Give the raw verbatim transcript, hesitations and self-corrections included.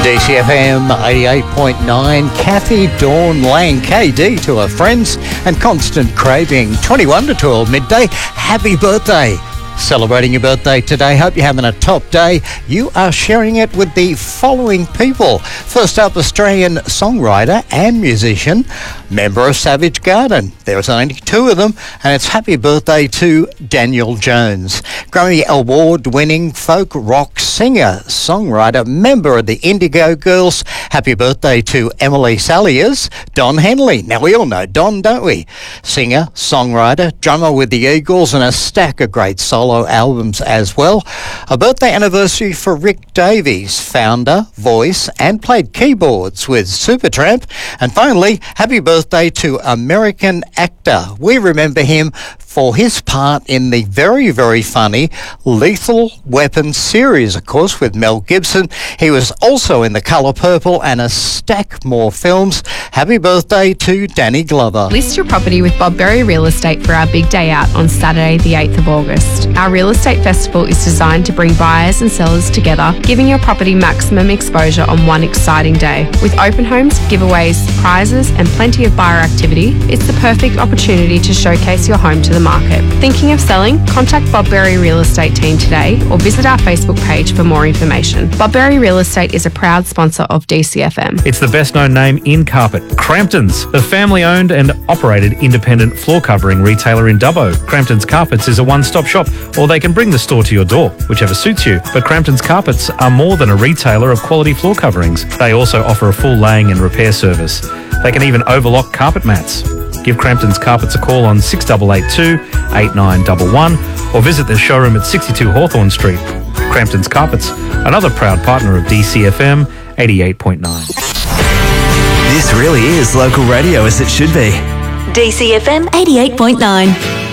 D C F M eighty-eight point nine, Kathy Dawn Lang, K D to her friends, and Constant Craving, twenty-one to twelve midday. Happy birthday. Celebrating your birthday today. Hope you're having a top day. You are sharing it with the following people. First up, Australian songwriter and musician, member of Savage Garden. There's only two of them, and it's happy birthday to Daniel Jones. Grammy Award-winning folk rock singer, songwriter, member of the Indigo Girls. Happy birthday to Emily Saliers. Don Henley. Now, we all know Don, don't we? Singer, songwriter, drummer with the Eagles, and a stack of great solo albums as well. A birthday anniversary for Rick Davies, founder, voice, and played keyboards with Supertramp. And finally, happy birthday to American actor. We remember him for his part in the very, very funny Lethal Weapon series, of course, with Mel Gibson. He was also in The Colour Purple and a stack more films. Happy birthday to Danny Glover. List your property with Bob Berry Real Estate for our big day out on Saturday the eighth of August. Our real estate festival is designed to bring buyers and sellers together, giving your property maximum exposure on one exciting day. With open homes, giveaways, prizes and plenty of buyer activity, it's the perfect opportunity to showcase your home to the market. Thinking of selling? Contact Bob Berry Real Estate team today or visit our Facebook page for more information. Bob Berry Real Estate is a proud sponsor of D C F M. It's the best known name in carpet, Crampton's, the family-owned and operated independent floor covering retailer in Dubbo. Crampton's Carpets is a one-stop shop, or they can bring the store to your door, whichever suits you. But Crampton's Carpets are more than a retailer of quality floor coverings. They also offer a full laying and repair service. They can even overlock carpet mats. Give Crampton's Carpets a call on six eight eight two, eight nine one one or visit their showroom at sixty-two Hawthorne Street. Crampton's Carpets, another proud partner of D C F M eighty-eight point nine. This really is local radio as it should be. D C F M eighty-eight point nine.